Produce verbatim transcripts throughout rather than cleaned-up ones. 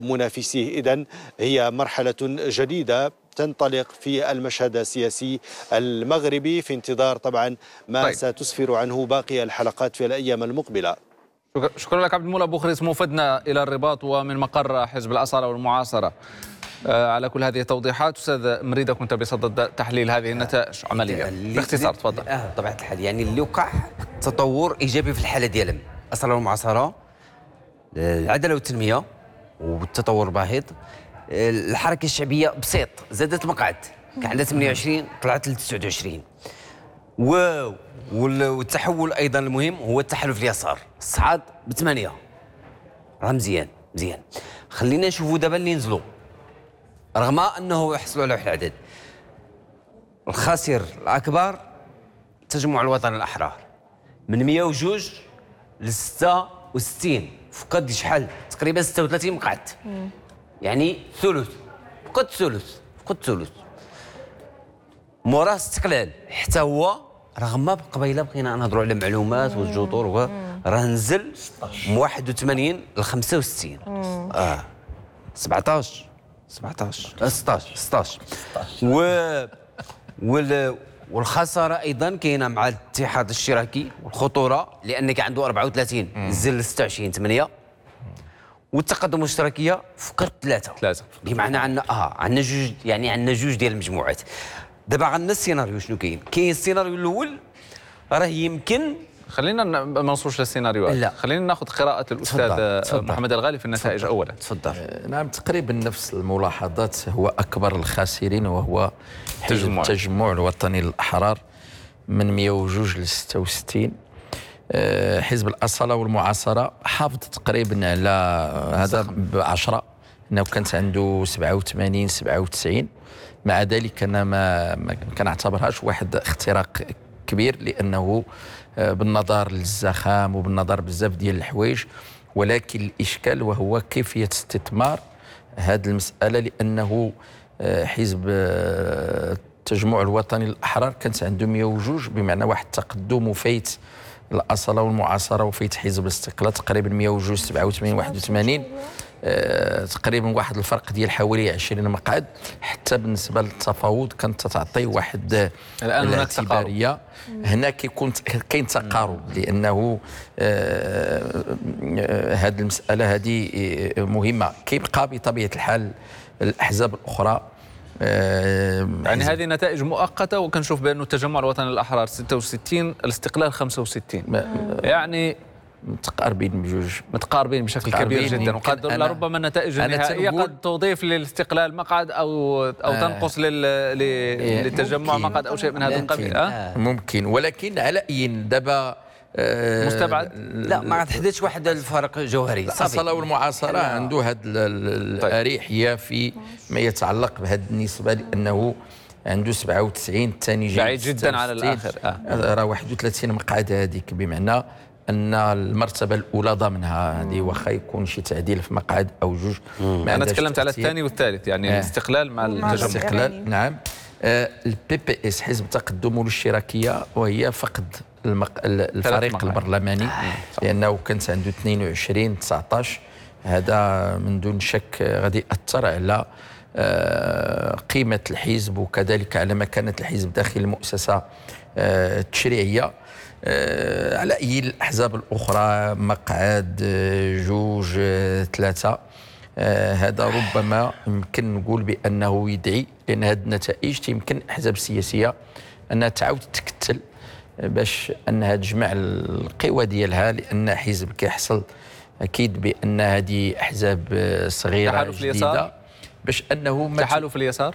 منافسيه. إذن هي مرحلة جديدة تنطلق في المشهد السياسي المغربي في انتظار طبعا ما طيب. ستسفر عنه باقي الحلقات في الأيام المقبلة. شكرا لك عبد المولى بوخريس موفدنا إلى الرباط ومن مقر حزب الأصالة والمعاصرة على كل هذه التوضيحات. أستاذ مريدة كنت بصدد تحليل هذه النتائج عمليا باختصار تفضل. اه بطبيعة الحال يعني اللي وقع تطور إيجابي في الحالة ديالهم الأصالة والمعاصرة، العدالة والتنمية والتطور باهظ. الحركة الشعبية بسيط زادت مقعد، كان عندها ثمانية وعشرين طلعت ل تسعة وعشرين. واو والتحول أيضا المهم هو التحالف اليسار الصعاد بثمانية، راه مزيان مزيان. خلينا نشوفوا دابا اللي نزلوا رغم أنه يحصلوا على واحد العدد. الخاسر الأكبر التجمع الوطني الأحرار من مئة وجوج ل ستة وستين، فقد شحال تقريبا ستة وثلاثين مقعد، يعني ثلث، فقد ثلث فقد ثلث. موراه استقلال حتى هو رغم قبيله بقينا نهضروا على معلومات والجذور راه نزل من واحد وثمانين ل خمسة وستين. اه سبعطاش سبعطاش ستطاش ستطاش. و وال والخساره ايضا كاينه مع الاتحاد الاشتراكي والخطوره لان كان عنده أربعة وثلاثين نزل ل ستة وعشرين ثمانية. والتقدم الاشتراكيه فقط ثلاثه ثلاثه بمعنى عندنا اه عندنا جوج، يعني عندنا جوج ديال المجموعات. دابا عندنا السيناريو شنو كاين؟ كاين السيناريو الاول راه يمكن خلينا ما نوصلوش للسيناريوهات، لا خلينا ناخذ قراءة الأستاذ تفضل. تفضل. محمد الغالي في النتائج تفضل. أولا تفضل. آه نعم تقريبا نفس الملاحظات. هو أكبر الخاسرين وهو حزب التجمع الوطني الأحرار من مئة وجوج ل ستة وستين. آه حزب الأصالة والمعاصرة حافظ تقريبا على هذا بعشرة، أنه كانت عنده سبعة وثمانين سبعة وتسعين. مع ذلك أنا ما, ما كنعتبرهاش واحد اختراق كبير لأنه بالنظر للزخام وبالنظر بزاف ديال الحوايج، ولكن الإشكال وهو كيفية استثمار هذه المسألة. لأنه حزب التجمع الوطني الأحرار كانت عنده مئة وجوج بمعنى واحد التقدم وفايت الأصالة والمعاصرة وفايت حزب الاستقلال تقريبا مئة وجوج سبعة وثمانين واحد وثمانين. أه تقريبا واحد الفرق ديال حوالي عشرين مقعد. حتى بالنسبه للتفاوض كانت تعطي واحد الان هناك تقارب. هنا كيكون كاين تقارب لانه أه هذه المساله هذه مهمه. كيبقى بطبيعه الحال الاحزاب الاخرى أه يعني هذه نتائج مؤقته، وكنشوف بانه التجمع الوطني الاحرار ستة وستين الاستقلال خمسة وستين، يعني متقاربين بجوج متقاربين بشكل كبير جدا. وقد لربما النتائج النهائيه قد تضيف للاستقلال مقعد او او آه تنقص لل... للتجمع مقعد او شيء من هذا القبيل. آه؟ ممكن، ولكن على اي دابا آه مستبعد. لا ما تحددش واحد الفرق جوهري. الأصالة والمعاصرة عنده هذه الأريحية في ما يتعلق بهذه النسبة، لأنه عنده سبعة وتسعين الثاني جاي بعيد جدا على الآخر. آه. راه واحد وثلاثين مقعد هذيك، بمعنى أن المرتبة الأولى ضمنها هذه واخا يكون شي تعديل في مقعد أو جوج. أنا تكلمت على الثاني والثالث، يعني آه. الاستقلال مع التجمع. الاستقلال نعم. آه البي بي اس حزب التقدم والاشتراكية وهي فقد المق... الفريق البرلماني آه. لأنه كانت عنده اثنين وعشرين تسعطاش. هذا من دون شك غادي يأثر على آه قيمة الحزب وكذلك على مكانة الحزب داخل المؤسسة آه التشريعية. آه على أي الأحزاب الأخرى مقعد آه جوج آه ثلاثة. آه هذا ربما يمكن نقول بأنه يدعي، لأن هذه النتائج يمكن الأحزاب السياسية أنها تعاود تكتل باش أنها تجمع القوى ديالها، لأن حزب كيحصل أكيد بأن هذه أحزاب صغيرة تحالف جديدة اليسار باش أنه تحالف اليسار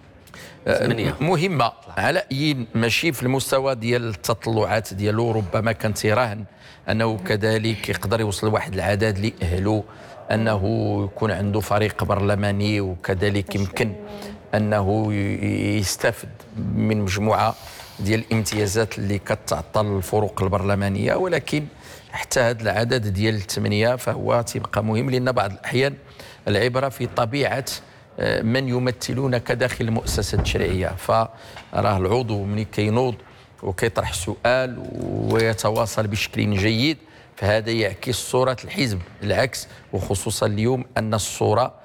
مهمة على أي ماشي في المستوى ديال التطلعات ديالو. ربما كان تيراهن أنه كذلك يقدر يوصل واحد العدد اللي يأهلوا أنه يكون عنده فريق برلماني، وكذلك يمكن أنه يستفد من مجموعة ديال الامتيازات اللي كتعطى الفروق البرلمانية. ولكن حتى هذا العدد ديال الثمانية فهو تيبقى مهم، لأن بعض الأحيان العبرة في طبيعة من يمثلونك داخل المؤسسة التشريعية. فراه العضو ملي كينوض وكيطرح سؤال ويتواصل بشكل جيد فهذا يعكس صورة الحزب. العكس، وخصوصا اليوم أن الصورة